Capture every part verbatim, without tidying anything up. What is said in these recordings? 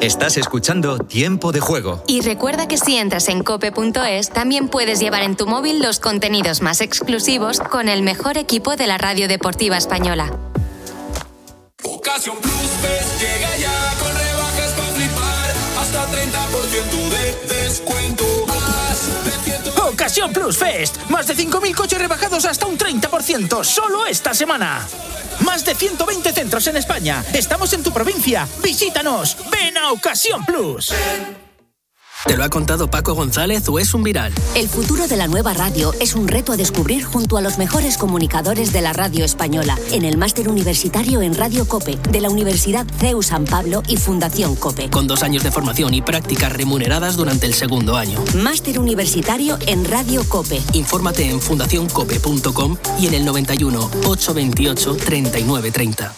Estás escuchando Tiempo de Juego. Y recuerda que si entras en cope punto es, también puedes llevar en tu móvil los contenidos más exclusivos con el mejor equipo de la radio deportiva española. Ocasión Plus Fest llega ya con rebajas para flipar, hasta treinta por ciento de descuento. Más de ciento... Ocasión Plus Fest, más de cinco mil coches rebajados hasta un treinta por ciento, solo esta semana. Más de ciento veinte centros en España. Estamos en tu provincia. Visítanos. Ven a Ocasión Plus. ¿Te lo ha contado Paco González o es un viral? El futuro de la nueva radio es un reto a descubrir junto a los mejores comunicadores de la radio española en el máster universitario en Radio COPE de la Universidad C E U San Pablo y Fundación COPE. Con dos años de formación y prácticas remuneradas durante el segundo año. Máster universitario en Radio COPE. Infórmate en fundación cope punto com y en el noventa y uno, ochocientos veintiocho, treinta y nueve treinta.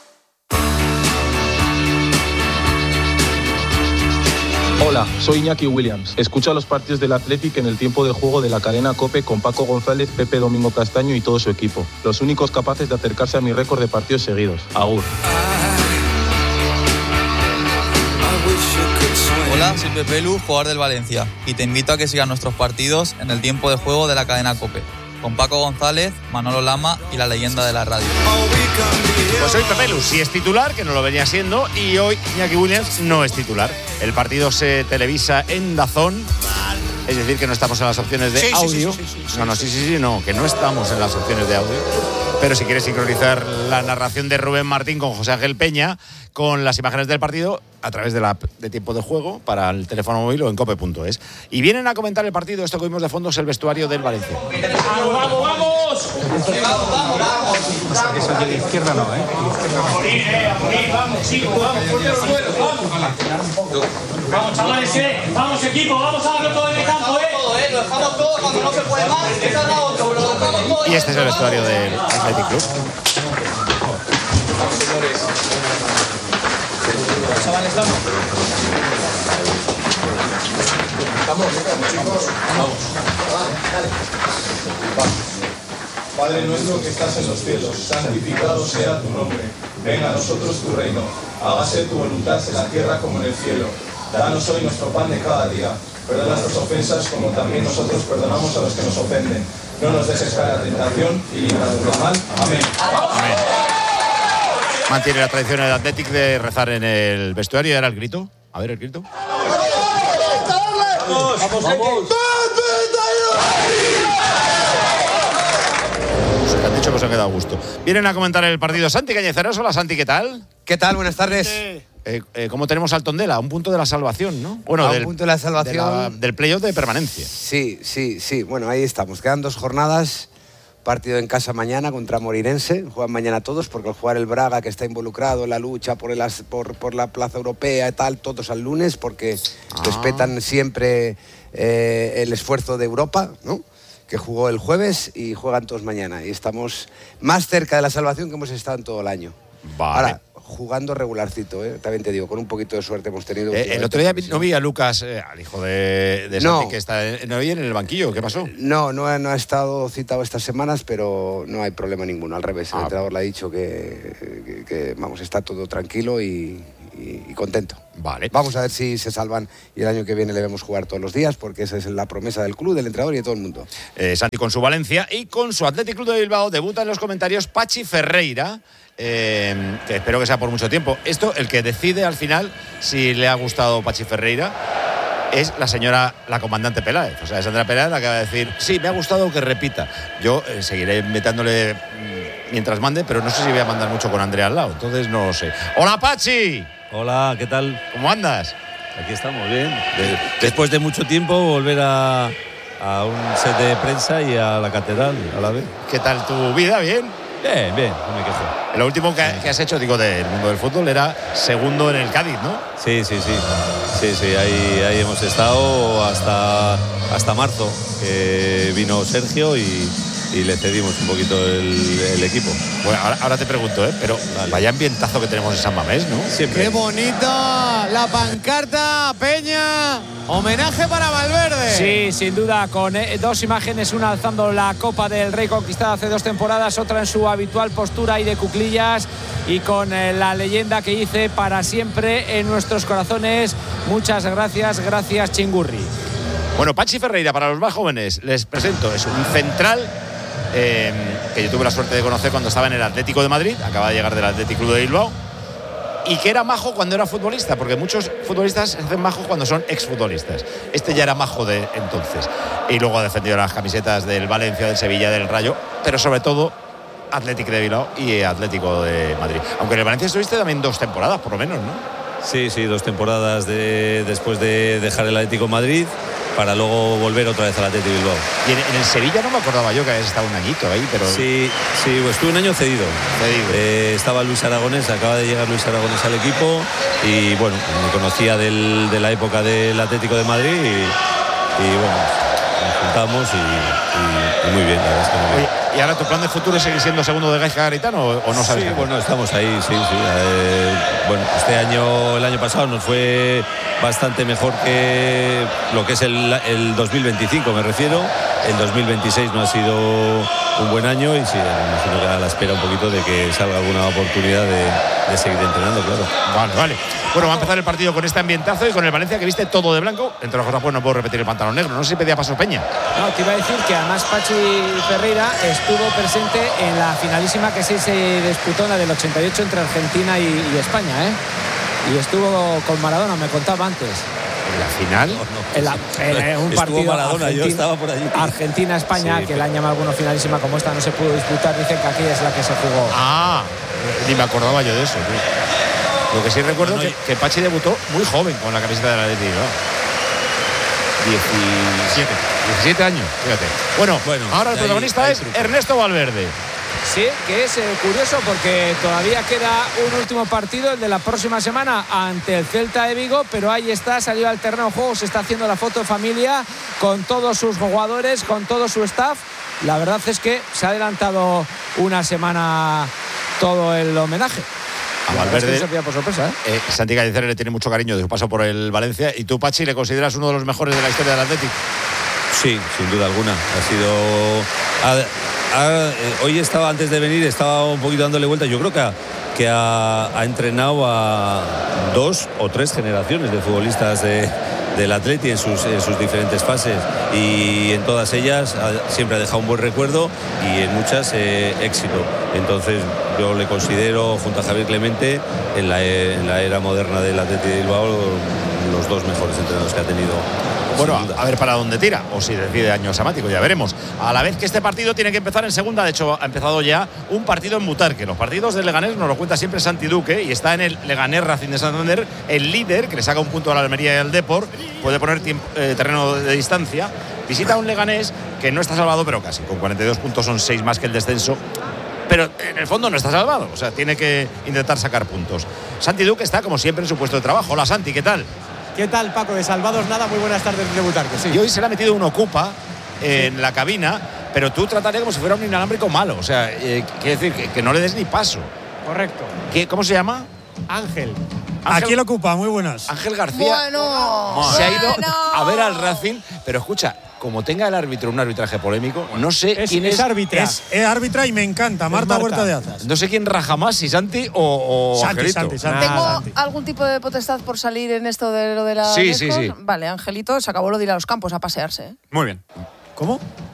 Hola, soy Iñaki Williams. Escucha los partidos del Athletic en el tiempo de juego de la cadena COPE con Paco González, Pepe Domingo Castaño y todo su equipo. Los únicos capaces de acercarse a mi récord de partidos seguidos. Agur. Hola, soy Pepe Lu, jugador del Valencia, y te invito a que sigas nuestros partidos en el tiempo de juego de la cadena COPE, con Paco González, Manolo Lama y la leyenda de la radio. Pues hoy Pepe Lu sí es titular, que no lo venía siendo, y hoy Iñaki Williams no es titular. El partido se televisa en DAZN, es decir, que no estamos en las opciones de sí, audio. Sí, sí, sí, sí, no, no, sí, sí, sí, no, que no estamos en las opciones de audio. Pero si quieres sincronizar la narración de Rubén Martín con José Ángel Peña, con las imágenes del partido, a través de la app de tiempo de juego, para el teléfono móvil o en cope punto es. Y vienen a comentar el partido, esto que vimos de fondo es el vestuario del Valencia. ¡Vamos, vamos, vamos! ¡Vamos, vamos, vamos! Hasta que eso de la izquierda no, ¿eh? A morir, eh, a morir, vamos, chicos, vamos, por los suelos, vamos. Vamos, chavales, eh, vamos, equipo, vamos a darlo todo en el campo, eh. Lo dejamos todo cuando no se puede más, esa es la otra, lo dejamos todo. Y este es el vestuario del Athletic Club. Vamos, señores. Chavales, vamos. Vamos, chicos. Vamos. Dale. Padre nuestro que estás en los cielos, santificado sea tu nombre. Venga a nosotros tu reino. Hágase tu voluntad en la tierra como en el cielo. Danos hoy nuestro pan de cada día. Perdona nuestras ofensas como también nosotros perdonamos a los que nos ofenden. No nos dejes caer a la tentación y líbranos del mal. Amén. Amén. Mantiene la tradición del Athletic de rezar en el vestuario y ahora el grito. A ver el grito. ¡Vamos, vamos, vamos! Que han dicho que os ha quedado a gusto. Vienen a comentar el partido Santi Cañizares. Hola Santi, ¿qué tal? ¿Qué tal? Buenas tardes. Eh, eh, ¿Cómo tenemos al Tondela? Un punto de la salvación, ¿no? Bueno, a del, un punto de la salvación. De la, del playoff de permanencia. Sí, sí, sí. Bueno, ahí estamos. Quedan dos jornadas. Partido en casa mañana contra Moreirense. Juegan mañana todos porque al jugar el Braga, que está involucrado en la lucha por, el, por, por la plaza europea y tal, todos al lunes porque ah. respetan siempre eh, el esfuerzo de Europa, ¿no? Que jugó el jueves y juegan todos mañana. Y estamos más cerca de la salvación que hemos estado en todo el año. Vale. Ahora, jugando regularcito, ¿eh? También te digo, con un poquito de suerte hemos tenido. Eh, el otro día no vi a Lucas, eh, al hijo de, de Santi, no. que está no vi en el banquillo. ¿Qué pasó? No, no, no ha estado citado estas semanas, pero no hay problema ninguno. Al revés, el ah. entrenador le ha dicho que, que, que, vamos, está todo tranquilo y, y, y contento. Vale. Vamos a ver si se salvan y el año que viene le vemos jugar todos los días, porque esa es la promesa del club, del entrenador y de todo el mundo. Eh, Santi con su Valencia y con su Athletic Club de Bilbao debuta en los comentarios Pachi Ferreira. Eh, que espero que sea por mucho tiempo. Esto, el que decide al final si le ha gustado Pachi Ferreira es la señora, la comandante Peláez. O sea, Sandra Peláez la que va a decir, sí, me ha gustado que repita. Yo eh, seguiré invitándole mientras mande, pero no sé si voy a mandar mucho con Andrea al lado, entonces no lo sé. ¡Hola, Pachi! Hola, ¿qué tal? ¿Cómo andas? Aquí estamos, bien. De, después de mucho tiempo volver a, a un set de prensa y a la catedral a la vez. ¿Qué tal tu vida? ¿Bien? Bien, bien, no me quejo. Lo último que, que has hecho, digo, del mundo del fútbol era segundo en el Cádiz, ¿no? Sí, sí, sí. Sí, sí, ahí, ahí hemos estado hasta, hasta marzo, que vino Sergio y, y le cedimos un poquito el, el equipo. Bueno, ahora, ahora te pregunto, ¿eh? Pero vale. Vaya ambientazo que tenemos en San Mamés, ¿no? Siempre. ¡Qué bonita la pancarta, Peña! Homenaje para Valverde. Sí, sin duda, con eh, dos imágenes, una alzando la Copa del Rey conquistada hace dos temporadas, otra en su habitual postura y de cuclillas, y con eh, la leyenda que dice: para siempre en nuestros corazones. Muchas gracias, gracias Chingurri. Bueno, Pachi Ferreira, para los más jóvenes, les presento, es un central eh, que yo tuve la suerte de conocer cuando estaba en el Atlético de Madrid, acaba de llegar del Atlético Club de Bilbao, y que era majo cuando era futbolista, porque muchos futbolistas se hacen majos cuando son exfutbolistas. Este ya era majo de entonces. Y luego ha defendido las camisetas del Valencia, del Sevilla, del Rayo, pero sobre todo Atlético de Bilbao y Atlético de Madrid. Aunque en el Valencia estuviste también dos temporadas, por lo menos, ¿no? Sí, sí, dos temporadas de, después de dejar el Atlético de Madrid para luego volver otra vez al Atlético de Bilbao. Y en, en el Sevilla no me acordaba yo que habías estado un añito ahí, pero... Sí, sí, pues estuve un año cedido. cedido. Eh, estaba Luis Aragonés, acaba de llegar Luis Aragonés al equipo y bueno, me conocía del, de la época del Atlético de Madrid y, y bueno, nos juntamos y, y, y muy bien, la verdad es que muy bien. Oye, ¿y ahora tu plan de futuro es seguir siendo segundo de Gaisca Garitano o, o no sabes? Sí, bueno, estamos ahí, sí, sí. Eh, bueno, este año, el año pasado nos fue bastante mejor que lo que es el, el dos mil veinticinco, me refiero. El dos mil veintiséis no ha sido un buen año y sí, me imagino que a la espera un poquito de que salga alguna oportunidad de, de seguir entrenando, claro. Vale, vale. Bueno, va a empezar el partido con este ambientazo y con el Valencia que viste todo de blanco. Entre las cosas, pues no puedo repetir el pantalón negro. No sé si pedía paso Peña. No, te iba a decir que además Pachi Ferreira estuvo presente en la finalísima que sí se disputó, la del ochenta y ocho entre Argentina y, y España, ¿eh? Y estuvo con Maradona, me contaba antes. ¿En la final? No, no, en, la, en un partido Maradona, Argentina, yo estaba por allí. Argentina-España, sí, que le han llamado alguna finalísima como esta, no se pudo disputar. Dicen que aquí es la que se jugó. Ah, ni me acordaba yo de eso, tío. Lo que sí recuerdo es no, no, que, que Pachi debutó muy joven con la camiseta de la Atlético, ¿no? diecisiete. diecisiete años, fíjate. Bueno, bueno ahora el protagonista ahí, ahí es truco. Ernesto Valverde. Sí, que es eh, curioso porque todavía queda un último partido, el de la próxima semana ante el Celta de Vigo, pero ahí está, salió al terreno de juego, se está haciendo la foto de familia con todos sus jugadores, con todo su staff. La verdad es que se ha adelantado una semana todo el homenaje. A Valverde, es que no por sorpresa, ¿eh? Eh, Santi Callejero le tiene mucho cariño de su paso por el Valencia. ¿Y tú, Pachi, le consideras uno de los mejores de la historia del Atlético? Sí, sin duda alguna. Ha sido... Ha, ha, eh, hoy estaba, antes de venir, estaba un poquito dándole vuelta. Yo creo que ha, que ha, ha entrenado a dos o tres generaciones de futbolistas de, del Atleti en sus, en sus diferentes fases. Y en todas ellas ha, siempre ha dejado un buen recuerdo y en muchas eh, éxito. Entonces yo le considero, junto a Javier Clemente, en la, en la era moderna del Atleti de Bilbao, los dos mejores entrenadores que ha tenido. Bueno, a ver para dónde tira, o si decide año sabático, ya veremos. A la vez que este partido tiene que empezar en segunda, de hecho ha empezado ya un partido en Butarque. Los partidos del Leganés nos lo cuenta siempre Santi Duque y está en el Leganés Racing de Santander, el líder, que le saca un punto a la Almería y al Depor, puede poner tiempo, eh, terreno de distancia. Visita a un Leganés que no está salvado, pero casi, con cuarenta y dos puntos son seis más que el descenso. Pero en el fondo no está salvado, o sea, tiene que intentar sacar puntos. Santi Duque está, como siempre, en su puesto de trabajo. Hola, Santi, ¿qué tal? ¿Qué tal, Paco? De salvados nada, muy buenas tardes de Butarque. Sí. Y hoy se le ha metido un ocupa en sí. la cabina, pero tú tratarías como si fuera un inalámbrico malo. O sea, eh, quiere decir que, que no le des ni paso. Correcto. ¿Qué, ¿Cómo se llama? Ángel. Ángel. Aquí el ocupa, muy buenas. Ángel García. Bueno, se bueno. ha ido a ver al Racing, pero escucha, como tenga el árbitro un arbitraje polémico, no sé es, quién es. Es árbitra. Es, es árbitra y me encanta, Marta, Marta Huerta de Azas. No sé quién raja más, si Santi o, o Santi, Angelito. Santi, Santi. ¿Tengo Santi. algún tipo de potestad por salir en esto de lo de la Sí, sí, sí. Vale, Angelito, se acabó lo de ir a los campos a pasearse. ¿eh? Muy bien. ¿Cómo?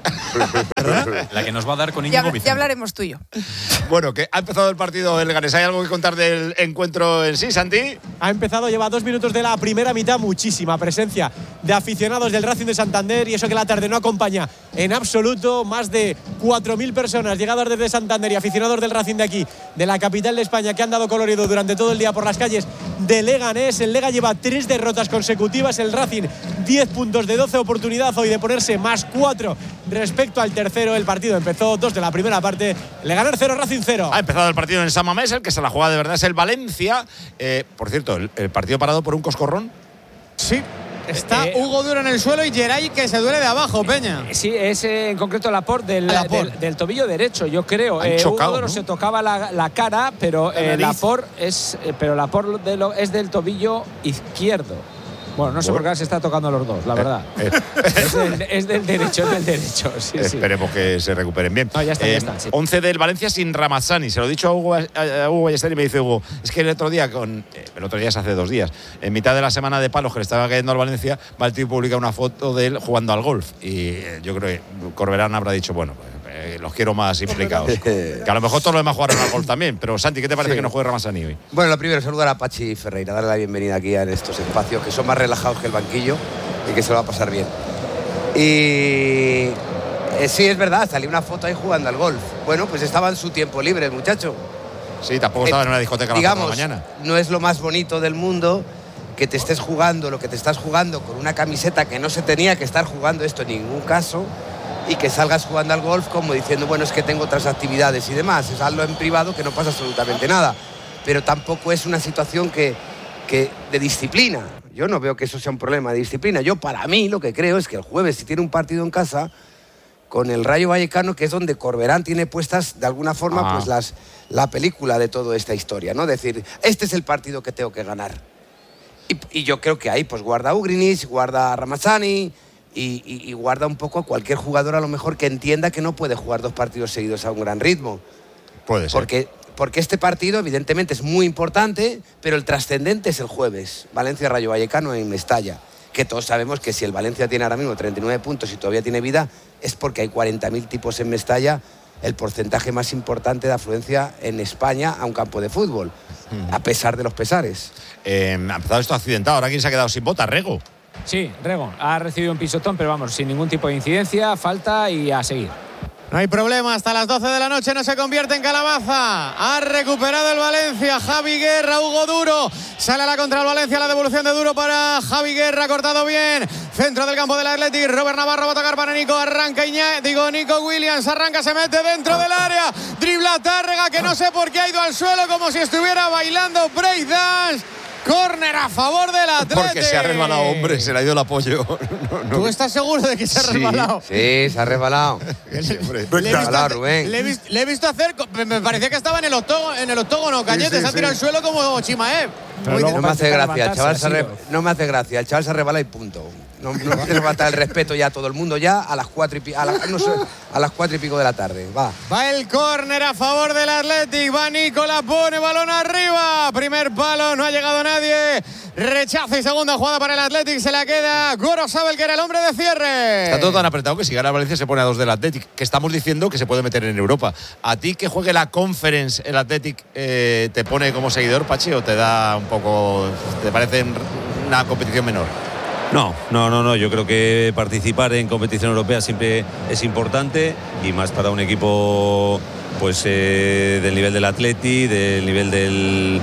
La que nos va a dar con ya, Íñigo Vicente. Ya hablaremos tú y yo. Bueno, que ha empezado el partido del Leganés. ¿Hay algo que contar del encuentro en sí, Santi? Ha empezado, lleva dos minutos de la primera mitad, muchísima presencia de aficionados del Racing de Santander y eso que la tarde no acompaña en absoluto. Más de cuatro mil personas llegadas desde Santander y aficionados del Racing de aquí, de la capital de España, que han dado colorido durante todo el día por las calles de Leganés. El Lega lleva tres derrotas consecutivas, el Racing diez puntos de doce, oportunidad hoy de ponerse más cuatro respecto al tercero. El partido empezó dos de la primera parte, Leganés cero, Racing cero. Ha empezado el partido en San Mamés, el que se la juega de verdad es el Valencia. Eh, por cierto, el, el partido parado por un coscorrón. Sí. Está Eh, Hugo Duro en el suelo y Geray que se duele de abajo, Peña. Sí, es eh, en concreto Laporte del, Laporte. del, del tobillo derecho, yo creo. Han Eh, chocado, Hugo Duro ¿no? se tocaba la, la cara, pero La eh, nariz. Laporte es, eh, pero Laporte de lo, es del tobillo izquierdo. Bueno, no sé Bueno. por qué se está tocando los dos, la verdad. Eh, Es, del, es del derecho, es del derecho. Sí, sí. Esperemos que se recuperen bien. No, ya está, Eh, ya está, sí. once del Valencia sin Ramazzani. Se lo he dicho a Hugo, a, a Hugo Ballester y me dice Hugo, es que el otro día, con eh, el otro día es hace dos días, en mitad de la semana de palos que le estaba cayendo al Valencia, va el tío y publica una foto de él jugando al golf. Y eh, yo creo que Corberán habrá dicho, bueno, eh, los quiero más implicados. Que a lo mejor todos los demás jugaron al golf también. Pero Santi, ¿qué te parece Sí. que no juegue Ramazzani hoy? Bueno, lo primero, saludar a Pachi Ferreira, darle la bienvenida aquí en estos espacios que son más relajados que el banquillo y que se lo va a pasar bien. Y eh, sí, es verdad, salió una foto ahí jugando al golf. Bueno, pues estaba en su tiempo libre el muchacho. Sí, tampoco estaba en una discoteca a las cuatro de la Digamos, mañana. no es lo más bonito del mundo que te estés jugando lo que te estás jugando con una camiseta que no se tenía que estar jugando esto en ningún caso y que salgas jugando al golf como diciendo, bueno, es que tengo otras actividades y demás. Es algo en privado que no pasa absolutamente nada. Pero tampoco es una situación que, que de disciplina. Yo no veo que eso sea un problema de disciplina. Yo, para mí, lo que creo es que el jueves, si tiene un partido en casa, con el Rayo Vallecano, que es donde Corberán tiene puestas, de alguna forma, Ah. pues las, la película de toda esta historia, ¿no? Decir, este es el partido que tengo que ganar. Y, y yo creo que ahí, pues, guarda a Ugrinic, guarda a Ramazzani y, y- y guarda un poco a cualquier jugador, a lo mejor, que entienda que no puede jugar dos partidos seguidos a un gran ritmo. Puede ser. Porque, porque este partido, evidentemente, es muy importante, pero el trascendente es el jueves. Valencia-Rayo Vallecano en Mestalla. Que todos sabemos que si el Valencia tiene ahora mismo treinta y nueve puntos y todavía tiene vida, es porque hay cuarenta mil tipos en Mestalla, el porcentaje más importante de afluencia en España a un campo de fútbol, a pesar de los pesares. Eh, ha empezado esto accidentado. Ahora quién se ha quedado sin bota, Rego. Sí, Rego ha recibido un pisotón, pero vamos, sin ningún tipo de incidencia, falta y a seguir. No hay problema, hasta las doce de la noche no se convierte en calabaza. Ha recuperado el Valencia, Javi Guerra, Hugo Duro. Sale a la contra el Valencia, la devolución de Duro para Javi Guerra, cortado bien. Centro del campo del Athletic, Robert Navarro va a tocar para Nico, arranca Iñá, digo Nico Williams, arranca, se mete dentro del área. Dribla Tárrega, que no sé por qué ha ido al suelo como si estuviera bailando breakdance. Córner a favor del Athletic. Porque se ha resbalado, hombre, se le ha ido el apoyo. No, no. ¿Tú estás seguro de que se ha Sí. resbalado? Sí, se ha resbalado. Sí, hombre. Le he, visto Resbalado, hacer, Rubén. le he vis- le he visto hacer, me- me parecía que estaba en el octógono, en el octógono Cañete, sí, se ha tirado sí. al suelo como Chimaev. Pero Muy luego No me hace para gracia, el chaval se levantarse, re- no me hace gracia, el chaval se rebala y punto. No, no me falta el respeto ya a todo el mundo ya a las cuatro y pico, a, la- no sé, a las cuatro y pico de la tarde. Va. Va el córner a favor del Athletic. Va Nicola, pone balón arriba. Primer palo, no ha llegado nadie. Rechazo y segunda jugada para el Athletic. Se la queda Gorosabel, que era el hombre de cierre. Está todo tan apretado que si gana Valencia se pone a dos del Athletic, que estamos diciendo que se puede meter en Europa. ¿A ti que juegue la Conference el Athletic eh, te pone como seguidor, Pachi, o te da un poco, te parece una competición menor? No, no, no, no. Yo creo que participar en competición europea siempre es importante y más para un equipo pues eh, del nivel del Atleti, del nivel del,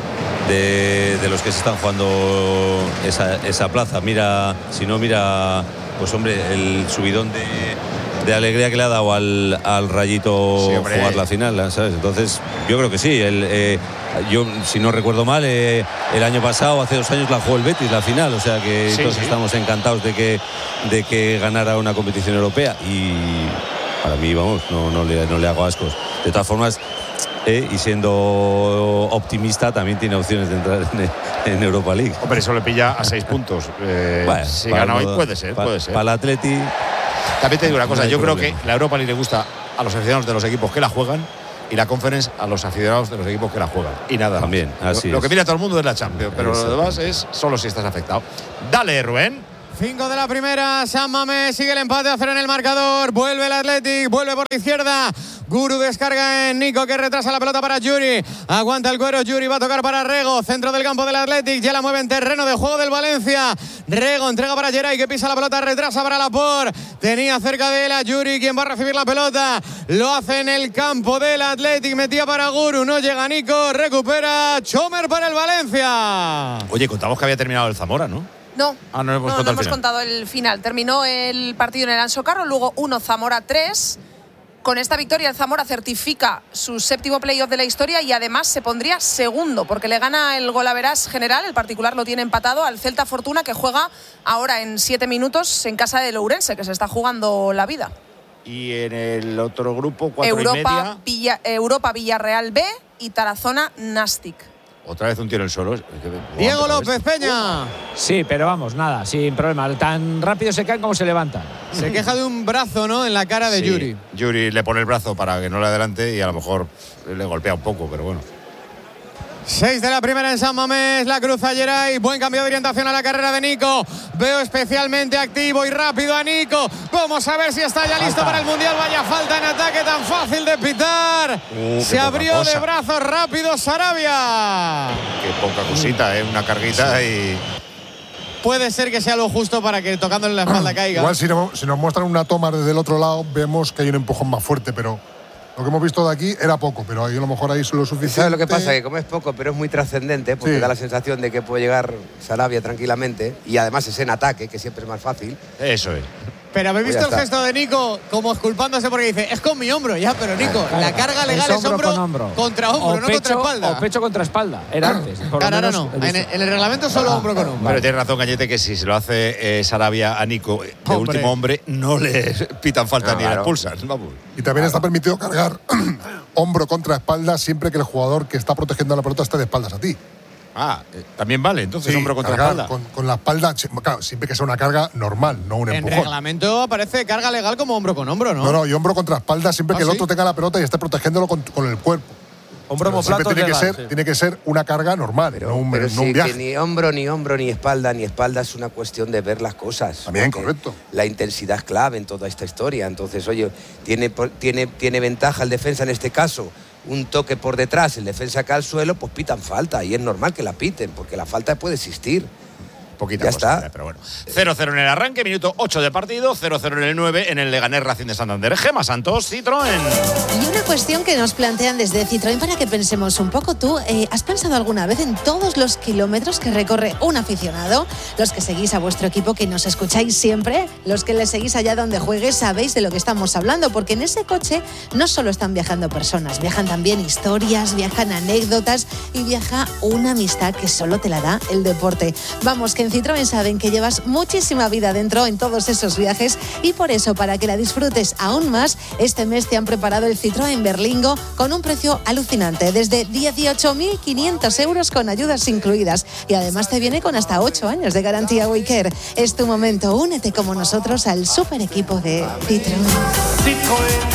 de, de los que se están jugando esa, esa plaza. Mira, si no, mira, pues hombre, el subidón de, de alegría que le ha dado al, al Rayito Sí, hombre. jugar la final, ¿sabes? Entonces, yo creo que sí. El, eh, yo, si no recuerdo mal, eh, el año pasado, hace dos años, la jugó el Betis, la final. O sea que Sí, todos sí. estamos encantados de que, de que ganara una competición europea. Y para mí, vamos, no, no, le, no le hago ascos. De todas formas, eh, y siendo optimista, también tiene opciones de entrar en, en Europa League. Hombre, eso le pilla a seis puntos. Eh, Bueno, si para gana hoy todo- puede ser, pa- puede ser. Para el Atleti. También te digo una cosa, no hay yo creo problema. que la Europa League le gusta a los aficionados de los equipos que la juegan y la Conference a los aficionados de los equipos que la juegan. Y nada. También, más. así lo, lo es. que mira todo el mundo es la Champions, pero Eso. lo demás es solo si estás afectado. Dale, Rubén. Cinco de la primera, San Mamés sigue el empate a cero en el marcador. Vuelve el Athletic, vuelve por la izquierda. Guru descarga en Nico, que retrasa la pelota para Yuri. Aguanta el cuero, Yuri va a tocar para Rego. Centro del campo del Athletic, ya la mueve en terreno de juego del Valencia. Rego entrega para Geray, que pisa la pelota, retrasa para Laporte. Tenía cerca de él a Yuri, quien va a recibir la pelota. Lo hace en el campo del Athletic, metía para Guru, no llega Nico, recupera Chomer para el Valencia. Oye, contamos que había terminado el Zamora, ¿no? No, Ah, no hemos no, contado no el hemos final. contado el final. Terminó el partido en el Anso Carro, luego uno Zamora tres. Con esta victoria el Zamora certifica su séptimo playoff de la historia y además se pondría segundo porque le gana el golaverás general, el particular lo tiene empatado al Celta Fortuna, que juega ahora en siete minutos en casa del Ourense, que se está jugando la vida. Y en el otro grupo, cuatro Europa, y media. Villa, Europa Villarreal B y Tarazona Nastic. Otra vez un tiro en solo. Diego López Peña. Sí, pero vamos, nada, sin problema. Tan rápido se caen como se levantan. Se queja de un brazo, ¿no?, en la cara de Sí. Yuri. Yuri le pone el brazo para que no le adelante y a lo mejor le golpea un poco, pero bueno. seis de la primera en San Mamés, la cruza Geray, buen cambio de orientación a la carrera de Nico. Veo especialmente activo y rápido a Nico. Vamos a ver si está ya listo Falta. para el Mundial. Vaya falta en ataque tan fácil de pitar. Uh, Se qué poca abrió cosa. de brazos rápido Sarabia. Qué poca cosita, ¿eh? Una carguita y. Puede ser que sea lo justo para que tocándole la espalda caiga. Igual si, no, si nos muestran una toma desde el otro lado, vemos que hay un empujón más fuerte, pero lo que hemos visto de aquí era poco, pero ahí a lo mejor ahí es lo suficiente. ¿Sabes lo que pasa? Que como es poco, pero es muy trascendente, porque Sí. da la sensación de que puede llegar Sarabia tranquilamente, y además es en ataque, que siempre es más fácil. Eso es. Pero habéis Pues ya visto el está. gesto de Nico como esculpándose porque dice, es con mi hombro. Ya, pero Nico, Claro, la carga legal es es hombro hombro, con hombro. contra hombro, O no pecho, contra espalda. O pecho contra espalda. Era antes. por lo Claro, ahora menos no. he visto. En el, en el reglamento solo Ah, hombro con hombro. Pero tiene razón, Gallete, que si se lo hace eh, Sarabia a Nico de Hombre. último hombre, no le pitan falta No, ni claro. le expulsan. Vamos. Y también está permitido cargar hombro contra espalda siempre que el jugador que está protegiendo la pelota esté de espaldas a ti. Ah, eh, también vale, entonces Sí, hombro contra cargar espalda. Con, con la espalda, sí, claro, siempre que sea una carga normal, no un En empujón. reglamento aparece carga legal como hombro con hombro, ¿no? No, no, y hombro contra espalda siempre ¿Ah, que el sí? otro tenga la pelota y esté protegiéndolo con, con el cuerpo. Hombro Pero siempre homoplato tiene que, legal, ser, sí. tiene que ser una carga normal, no un, Pero no un sí, viaje. que ni hombro, ni hombro, ni espalda, ni espalda es una cuestión de ver las cosas. También, Porque correcto. La intensidad es clave en toda esta historia. Entonces, oye, tiene, tiene, tiene ventaja el defensa en este caso. Un toque por detrás, el defensa cae al suelo, pues pitan falta. Y es normal que la piten, porque la falta puede existir. Poquita Ya cosa, está. pero bueno. cero cero en el arranque, minuto ocho de partido, cero cero en el nueve en el Leganés Racing de Santander. Gema Santos, Citroën. Y una cuestión que nos plantean desde Citroën para que pensemos un poco. ¿Tú eh, has pensado alguna vez en todos los kilómetros que recorre un aficionado? Los que seguís a vuestro equipo, que nos escucháis siempre, los que le seguís allá donde juegue, sabéis de lo que estamos hablando, porque en ese coche no solo están viajando personas, viajan también historias, viajan anécdotas y viaja una amistad que solo te la da el deporte. Vamos, que en Citroën saben que llevas muchísima vida dentro en todos esos viajes y por eso, para que la disfrutes aún más, este mes te han preparado el Citroën Berlingo con un precio alucinante, desde dieciocho mil quinientos euros con ayudas incluidas, y además te viene con hasta ocho años de garantía WeCare. Es tu momento, únete como nosotros al super equipo de Citroën.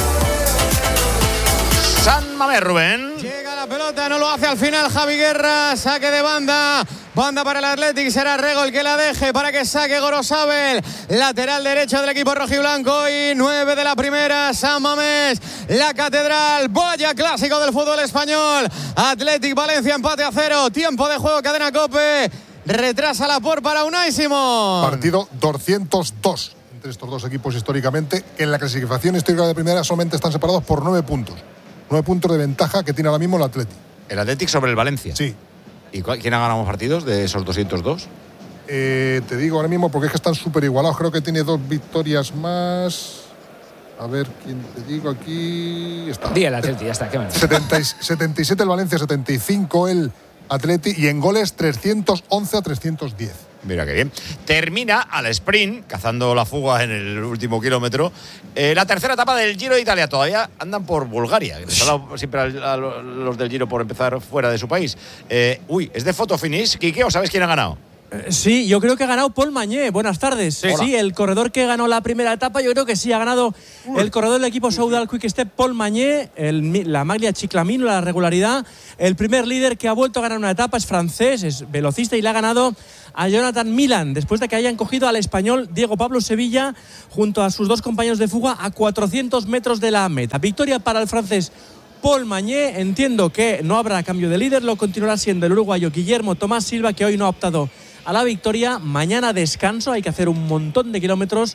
San Mamés, Rubén. Llega la pelota, no lo hace al final Javi Guerra, saque de banda, banda para el Athletic, será Rego el que la deje para que saque Gorosabel, lateral derecho del equipo rojiblanco, y nueve de la primera, San Mamés, la Catedral, vaya clásico del fútbol español, Athletic Valencia, empate a cero, tiempo de juego, cadena COPE, retrasa la por para Unai Simón. Partido doscientos dos entre estos dos equipos históricamente, que en la clasificación histórica de primera solamente están separados por nueve puntos. Nueve puntos de ventaja que tiene ahora mismo el Athletic. El Athletic sobre el Valencia. Sí. ¿Y cuál- quién ha ganado más partidos de esos doscientos dos? Eh, te digo ahora mismo porque es que están súper igualados. Creo que tiene dos victorias más. A ver, ¿quién te digo aquí? Está. Di el Atleti, ya está. ¿Qué más? setenta y- setenta y siete el Valencia, setenta y cinco el Athletic, y en goles trescientos once a trescientos diez. Mira qué bien. Termina al sprint, cazando la fuga en el último kilómetro, eh, la tercera etapa del Giro de Italia. Todavía andan por Bulgaria. Les ha dado siempre a, a los del Giro por empezar fuera de su país. Eh, uy, ¿es de photo finish, Quique, o sabes quién ha ganado? Sí, yo creo que ha ganado Paul Mañé. Buenas tardes. Sí. sí, el corredor que ganó la primera etapa, yo creo que sí, ha ganado el corredor del equipo Soudal Quick Step, Paul Mañé, el, la maglia Chiclamino, la regularidad. El primer líder que ha vuelto a ganar una etapa es francés, es velocista, y le ha ganado a Jonathan Milan, después de que hayan cogido al español Diego Pablo Sevilla junto a sus dos compañeros de fuga a cuatrocientos metros de la meta. Victoria para el francés Paul Mañé. Entiendo que no habrá cambio de líder, lo continuará siendo el uruguayo Guillermo Tomás Silva, que hoy no ha optado a la victoria. Mañana descanso, hay que hacer un montón de kilómetros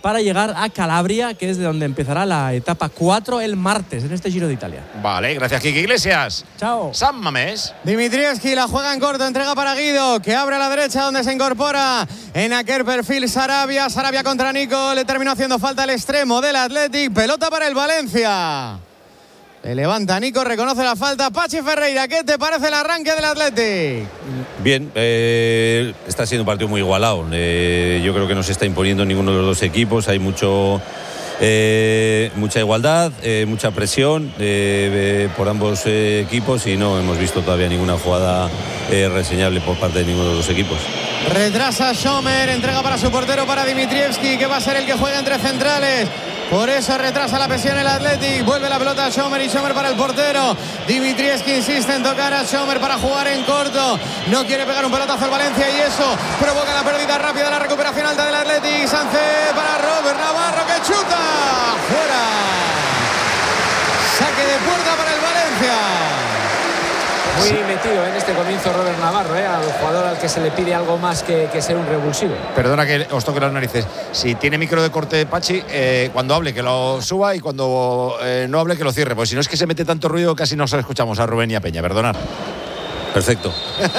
para llegar a Calabria, que es de donde empezará la etapa cuatro el martes en este Giro de Italia. Vale, gracias, Kiki Iglesias. Chao. San Mamés. Dimitrievski la juega en corto, entrega para Guido, que abre a la derecha donde se incorpora en aquel perfil Sarabia. Sarabia contra Nico, le terminó haciendo falta el extremo del Athletic. Pelota para el Valencia. Le levanta Nico, reconoce la falta. Pachi Ferreira, ¿qué te parece el arranque del Athletic? Bien, eh, está siendo un partido muy igualado. Eh, yo creo que no se está imponiendo ninguno de los dos equipos. Hay mucho, eh, mucha igualdad, eh, mucha presión eh, eh, por ambos eh, equipos y no hemos visto todavía ninguna jugada eh, reseñable por parte de ninguno de los dos equipos. Retrasa Schomer, entrega para su portero, para Dimitrievski, que va a ser el que juega entre centrales. Por eso retrasa la presión el Athletic. Vuelve la pelota a Schomer y Schomer para el portero. Dimitrievski insiste en tocar a Schomer para jugar en corto. No quiere pegar un pelotazo al Valencia y eso provoca la pérdida rápida de la recuperación alta del Athletic. Sánchez para Robert Navarro, que chuta. Fuera. Saque de puerta para el Valencia. Muy metido en este comienzo Robert Navarro, ¿eh? Al jugador al que se le pide algo más que, que ser un revulsivo. Perdona que os toque las narices. Si tiene micro de corte Pachi, eh, cuando hable que lo suba y cuando eh, no hable que lo cierre. Pues si no es que se mete tanto ruido, casi no os escuchamos a Rubén y a Peña. Perdonad. Perfecto.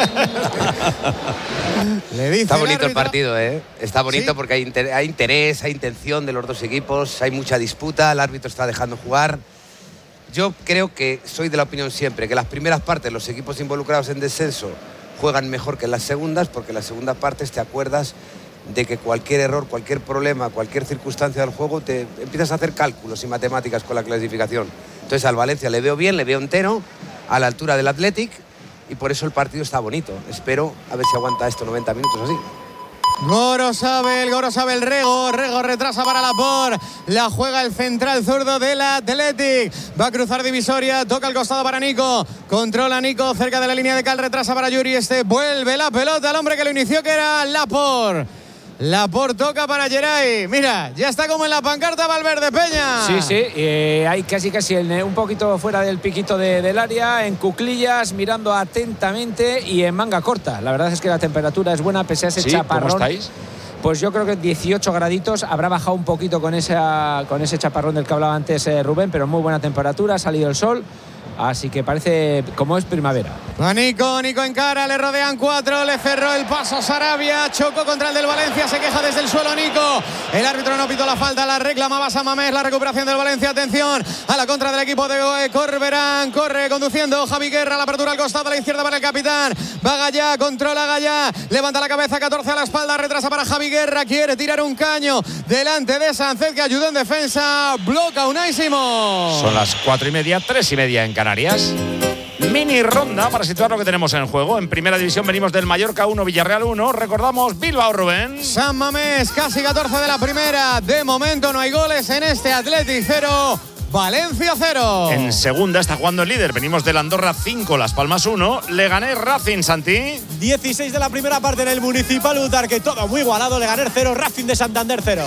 Le dice Está bonito el, el partido, ¿eh? Está bonito ¿Sí? porque hay, inter hay interés, hay intención de los dos equipos, hay mucha disputa, el árbitro está dejando jugar. Yo creo que soy de la opinión siempre que las primeras partes, los equipos involucrados en descenso juegan mejor que en las segundas, porque en las segundas partes te acuerdas de que cualquier error, cualquier problema, cualquier circunstancia del juego, te empiezas a hacer cálculos y matemáticas con la clasificación. Entonces al Valencia le veo bien, le veo entero, a la altura del Athletic, y por eso el partido está bonito. Espero a ver si aguanta esto noventa minutos así. Gorosabel, Gorosabel, Rego, Rego retrasa para Laporte, la juega el central zurdo del Athletic, va a cruzar divisoria, toca al costado para Nico, controla Nico cerca de la línea de cal, retrasa para Yuri, este vuelve la pelota al hombre que lo inició, que era Laporte. Laporte toca para Geray. Mira, ya está como en la pancarta Valverde, Peña. Sí, sí, eh, hay casi casi el, un poquito fuera del piquito de, del área, en cuclillas, mirando atentamente y en manga corta. La verdad es que la temperatura es buena pese a ese ¿Sí? chaparrón. ¿Cómo estáis? Pues yo creo que dieciocho graditos, habrá bajado un poquito con, esa, con ese chaparrón del que hablaba antes eh, Rubén, pero muy buena temperatura, ha salido el sol. Así que parece como es primavera. A Nico, Nico en cara, le rodean cuatro, le cerró el paso Sarabia, chocó contra el del Valencia, se queja desde el suelo Nico. El árbitro no pitó la falta, la reclamaba San Mamés, la recuperación del Valencia. Atención a la contra del equipo de Corberán, corre conduciendo Javi Guerra, la apertura al costado a la izquierda para el capitán. Va Gallá, controla Gallá, levanta la cabeza, catorce a la espalda, retrasa para Javi Guerra, quiere tirar un caño delante de Sánchez, que ayudó en defensa, bloca Unai Simón. Son las cuatro y media, tres y media en Canarias. Mini ronda para situar lo que tenemos en juego. En primera división venimos del Mallorca uno, Villarreal uno. Recordamos Bilbao, Rubén. San Mamés, casi catorce de la primera. De momento no hay goles en este Athletic cero, Valencia cero. En segunda está jugando el líder. Venimos del Andorra cinco, Las Palmas uno. Leganés Racing, Santi. dieciséis de la primera parte en el Municipal Utarque. Todo muy igualado. Leganés cero, Racing de Santander cero.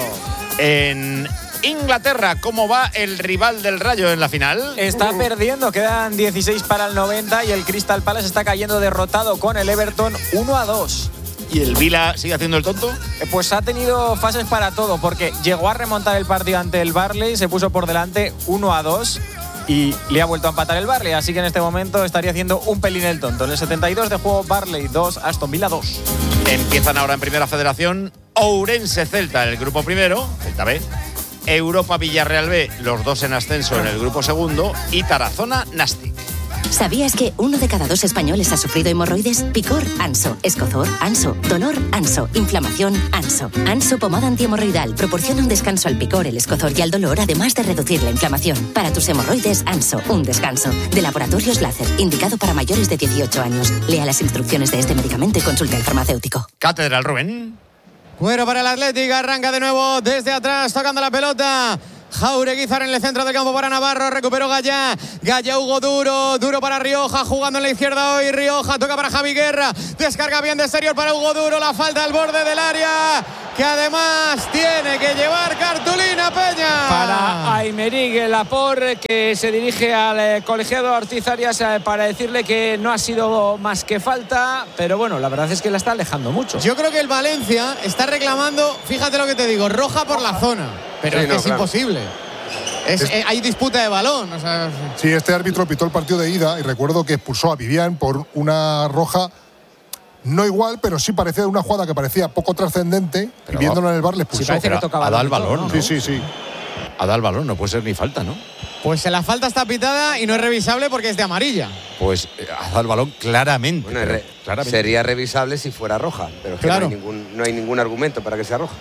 En Inglaterra, ¿cómo va el rival del Rayo en la final? Está perdiendo, quedan dieciséis para el noventa y el Crystal Palace está cayendo derrotado con el Everton uno a dos. ¿Y el Vila sigue haciendo el tonto? Pues ha tenido fases para todo, porque llegó a remontar el partido ante el Burnley, se puso por delante uno a dos y le ha vuelto a empatar el Burnley, así que en este momento estaría haciendo un pelín el tonto. En el setenta y dos de juego, Burnley dos, Aston Villa dos. Empiezan ahora en Primera Federación Ourense Celta, el grupo primero, Celta B. Europa Villarreal B, los dos en ascenso en el grupo segundo, y Tarazona Nastic. ¿Sabías que uno de cada dos españoles ha sufrido hemorroides? Picor, Anso. Escozor, Anso. Dolor, Anso. Inflamación, Anso. Anso pomada antihemorroidal proporciona un descanso al picor, el escozor y al dolor, además de reducir la inflamación. Para tus hemorroides, Anso, un descanso. De Laboratorios Láser, indicado para mayores de dieciocho años. Lea las instrucciones de este medicamento y consulte al farmacéutico. Catedral, Rubén. Cuero para el Athletic, arranca de nuevo desde atrás, tocando la pelota. Jaureguizar en el centro del campo para Navarro, recuperó Gallá, Gallá Hugo Duro, Duro para Rioja, jugando en la izquierda hoy, Rioja, toca para Javi Guerra, descarga bien de exterior para Hugo Duro, la falta al borde del área, que además tiene que llevar cartulina, Peña. Para Aymeric Laporte, que se dirige al eh, colegiado Ortiz Arias eh, para decirle que no ha sido más que falta, pero bueno, la verdad es que la está alejando mucho. Yo creo que el Valencia está reclamando, fíjate lo que te digo, roja por la zona, pero Sí, es que no, es claro. imposible. Es, Es- eh, hay disputa de balón. O sea, Sí, este árbitro pitó el partido de ida y recuerdo que expulsó a Vivian por una roja no igual, pero sí parecía una jugada que parecía poco trascendente y viéndolo en el bar le expulsó. Ha dado el balón, ¿no? Sí, sí, sí. Ha dado el balón, no puede ser ni falta, ¿no? pues la falta está pitada y no es revisable porque es de amarilla. Pues eh, ha dado el balón claramente. Bueno, pero re- claramente. sería revisable si fuera roja, pero es que Claro. no, hay ningún, no hay ningún argumento para que sea roja.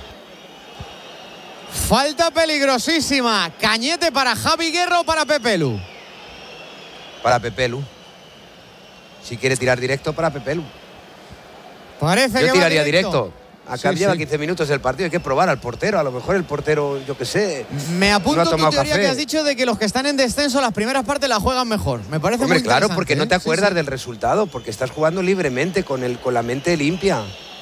Falta peligrosísima. Cañete para Javi Guerra o para Pepelu. Para Pepelu. Si quiere tirar directo, para Pepelu. Parece Yo que tiraría va directo. directo. Acá Sí, lleva sí. quince minutos el partido. Hay que probar al portero. A lo mejor el portero, yo qué sé. Me no apunto ha tu tomado teoría café. que has dicho de que los que están en descenso las primeras partes la juegan mejor. Me parece Hombre, muy claro, interesante, porque no te ¿eh? Sí, acuerdas sí. del resultado, porque estás jugando libremente con, el, con la mente limpia.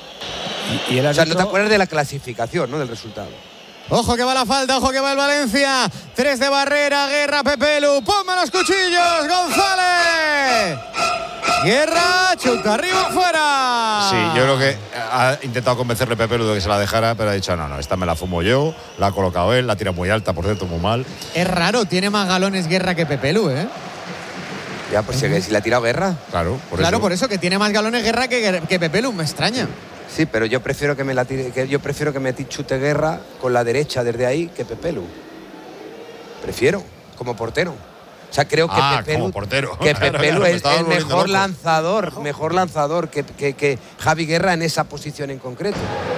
Y el O sea, no te árbitro- acuerdas de la clasificación, no del resultado. Ojo que va la falta, ojo que va el Valencia. Tres de barrera, Guerra, Pepelu. ¡Ponme los cuchillos, González! Guerra, chuta arriba, fuera. Sí, yo creo que ha intentado convencerle Pepe de que se la dejara, pero ha dicho, no, no, esta me la fumo yo, la ha colocado él, la tira muy alta, por cierto, muy mal. Es raro, tiene más galones Guerra que Pepelu, ¿eh? Ya, pues si, si la ha tirado Guerra. Claro, por claro, eso. por eso que tiene más galones Guerra que, que Pepelu, me extraña. Sí, pero yo prefiero que me la tire, que yo prefiero que me chute Guerra con la derecha desde ahí que Pepelu. Prefiero, como portero. O sea, creo que Ah, Pepelu, como portero. que Claro, Pepelu claro, me es estaba el volviendo mejor loco. lanzador, mejor lanzador que, que, que Javi Guerra en esa posición en concreto.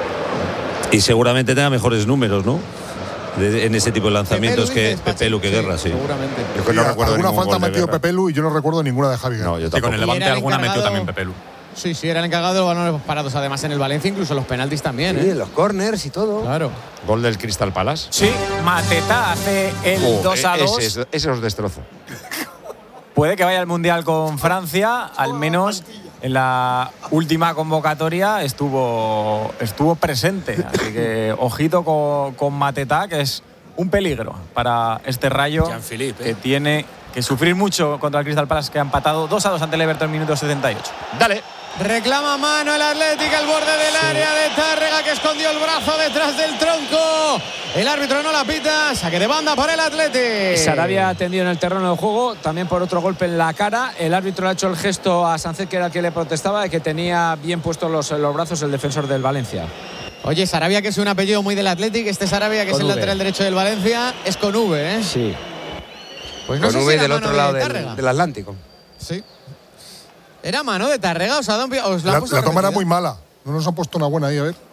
Y seguramente tenga mejores números, ¿no? De- en ese tipo de lanzamientos Pepelu, que dices, Pachi. Pepelu que Sí, Guerra, sí. Seguramente. Yo que no Y recuerdo alguna ningún falta gol ha de metido Guerra. Pepelu y yo no recuerdo ninguna de Javi Guerra. No, yo Sí, con tampoco. el Levante Y era el alguna metió encargado- también Pepelu. Sí, sí, era el encargado de los balones parados. Además, en el Valencia, incluso los penaltis también, Sí, ¿eh? los corners y todo. Claro. Gol del Crystal Palace. Sí, Mateta hace el Oh, dos a dos. Ese, ese os destrozo. Puede que vaya al Mundial con Francia, al menos en la última convocatoria estuvo, estuvo presente. Así que ojito con, con Mateta, que es un peligro para este Rayo Jean-Philippe, que ¿eh? tiene que sufrir mucho contra el Crystal Palace, que ha empatado dos a dos ante el Everton en minuto setenta y ocho. Dale. Reclama mano el Atlético al borde del área de Tárrega, que escondió el brazo detrás del tronco. El árbitro no la pita. Saque de banda para el Atlético. Sarabia ha tendido en el terreno de juego, también por otro golpe en la cara. El árbitro le ha hecho el gesto a Sánchez, que era el que le protestaba, de que tenía bien puestos los, los brazos el defensor del Valencia. Oye, Sarabia, que es un apellido muy del Atlético. Este Sarabia, que Con es el V. lateral derecho del Valencia, es con V, ¿eh? Sí. Pues no Con sé si V era del mano otro de lado Tárrega. del, del Atlántico. Sí. ¿Era mano de Tárrega? ¿Os, ha dado un pi- os la, La, han puesto la toma era repetida? muy mala. No nos han puesto una buena ahí, a ver.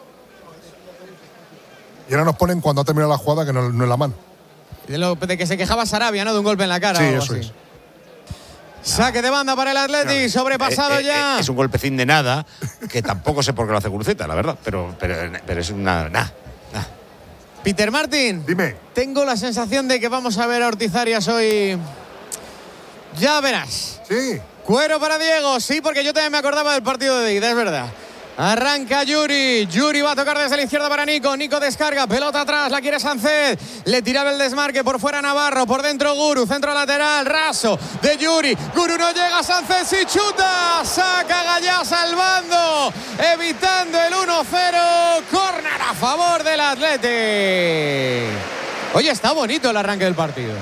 Y ahora nos ponen cuando ha terminado la jugada que no, no es la mano. De, lo- de que se quejaba Sarabia, ¿no? De un golpe en la cara. Sí, o algo eso así. es. Saque de banda para el Atlético, sobrepasado Eh, eh, ya. eh, es un golpecín de nada, que tampoco sé por qué lo hace Guruceta, la verdad. Pero, pero, pero es una. Nah. Peter Martin. Dime. Tengo la sensación de que vamos a ver a Ortiz Arias hoy. Ya verás. Sí. Cuero para Diego, sí, porque yo también me acordaba del partido de ida, es verdad. Arranca Yuri, Yuri va a tocar desde la izquierda para Nico, Nico descarga, pelota atrás, la quiere Sánchez, le tiraba el desmarque por fuera Navarro, por dentro Guru, centro lateral, raso de Yuri, Guru no llega, Sánchez y chuta, saca Gallá salvando, evitando el uno cero, córner a favor del Athletic. Oye, está bonito el arranque del partido.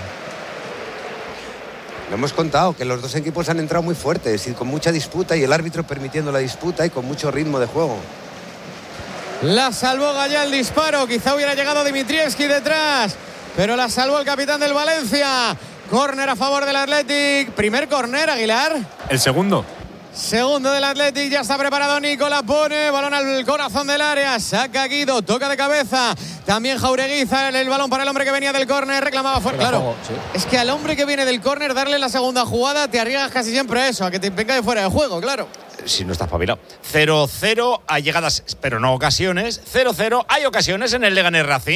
Lo hemos contado, que los dos equipos han entrado muy fuertes y con mucha disputa y el árbitro permitiendo la disputa y con mucho ritmo de juego. La salvó Gallá el disparo, quizá hubiera llegado Dimitrievski detrás, pero la salvó el capitán del Valencia. Córner a favor del Athletic, primer córner, Aguilar. El segundo. Segundo del Athletic, ya está preparado Nico, la pone, balón al corazón del área, saca Guido, toca de cabeza, también Jaureguiza, el balón para el hombre que venía del córner, reclamaba fuera, claro, juego, sí. es que al hombre que viene del córner darle la segunda jugada, te arriesgas casi siempre a eso, a que te venga de fuera de juego, claro. Si no estás espabilado. cero cero, hay llegadas, pero no ocasiones. cero cero, hay ocasiones en el Leganés Racing.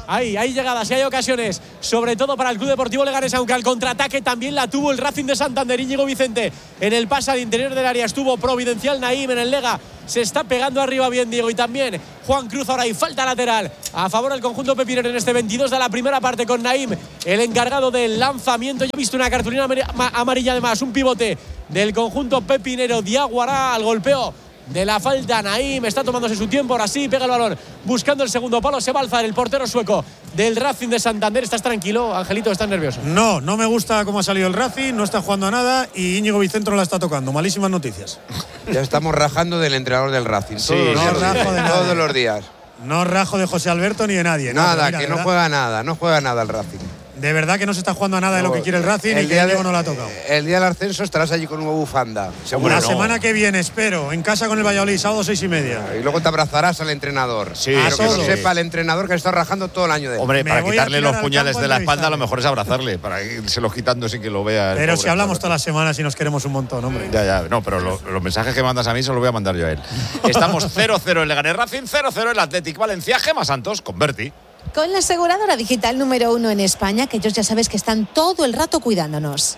Ahí, hay llegadas y hay ocasiones, sobre todo para el Club Deportivo Leganés, aunque al contraataque también la tuvo el Racing de Santander. Íñigo Vicente en el pase al interior del área estuvo providencial. Naim en el Lega se está pegando arriba bien Diego, y también Juan Cruz. Ahora hay falta lateral a favor del conjunto pepinero en este veintidós de la primera parte, con Naim el encargado del lanzamiento. Yo he visto una cartulina amarilla, además un pivote del conjunto pepinero. Diaguará al golpeo de la falta. Naim está tomándose su tiempo, ahora sí, pega el balón buscando el segundo palo. Se va a alzar el portero sueco del Racing de Santander. ¿Estás tranquilo, Angelito? ¿Estás nervioso? No, no me gusta cómo ha salido el Racing, no está jugando a nada y Íñigo Vicente no la está tocando. Malísimas noticias. Ya estamos rajando del entrenador del Racing. Sí, todos, no los, rajo días, de nadie. todos los días. No rajo de José Alberto ni de nadie. Nada, no, mira, que de no verdad, juega nada, no juega nada el Racing. De verdad que no se está jugando a nada de lo que quiere el Racing el y que día Íñigo de, no la ha tocado. El día del ascenso estarás allí con una bufanda. La no. semana que viene, espero, en casa con el Valladolid, sábado seis y media. Y luego te abrazarás al entrenador. Sí, Pero que lo lo sepa el entrenador que está rajando todo el año de él. Hombre, Me para voy quitarle a los tirar puñales al de la campo a espalda, a lo mejor es abrazarle, para irse los quitando sin que lo vea. Pero pobre, si hablamos pobre. todas las semanas y nos queremos un montón, hombre. Ya, ya, no, pero lo, los mensajes que mandas a mí se los voy a mandar yo a él. Estamos cero cero en Leganés Racing, cero cero en Athletic Valencia. Gema Santos con Berti. Con la aseguradora digital número uno en España, que ellos ya sabes que están todo el rato cuidándonos.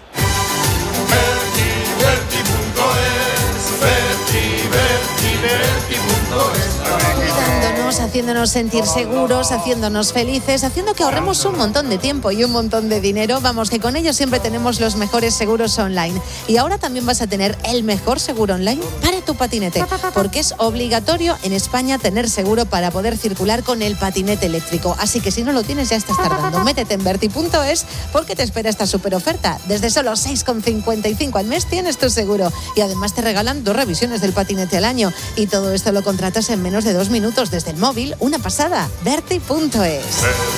Cuidándonos, haciéndonos sentir seguros, haciéndonos felices, haciendo que ahorremos un montón de tiempo y un montón de dinero. Vamos, que con ellos siempre tenemos los mejores seguros online. Y ahora también vas a tener el mejor seguro online para tu patinete, porque es obligatorio en España tener seguro para poder circular con el patinete eléctrico. Así que si no lo tienes, ya estás tardando. Métete en Berti punto es porque te espera esta super oferta. Desde solo seis con cincuenta y cinco al mes tienes tu seguro. Y además te regalan dos revisiones del patinete al año. Y todo esto lo contratas en menos de dos minutos desde el móvil. Una pasada. Berti punto es.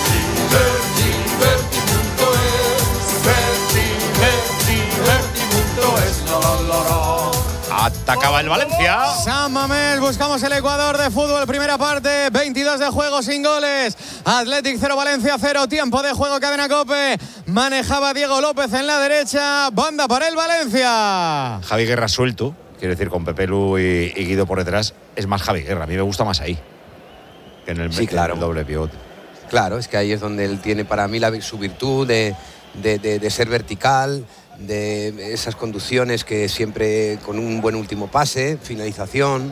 Atacaba el Valencia. San Mamés, buscamos el Ecuador de fútbol. Primera parte, veintidós de juego sin goles. Athletic cero, Valencia cero. Tiempo de juego, Cadena COPE. Manejaba Diego López en la derecha. Banda para el Valencia. Javi Guerra suelto, quiero decir, con Pepe Lu y, y Guido por detrás. Es más Javi Guerra, a mí me gusta más ahí que en el, Sí, claro. en el doble pivote. Claro, es que ahí es donde él tiene para mí la, su virtud de, de, de, de ser vertical, de esas conducciones que siempre con un buen último pase, finalización.